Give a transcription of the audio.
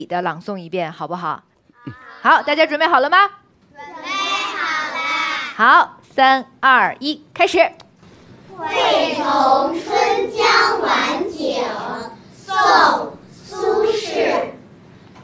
的朗诵一遍，好不好？好，大家准备好了吗？ 准备好了。 好，3、2、1，开始。 惠崇春江晚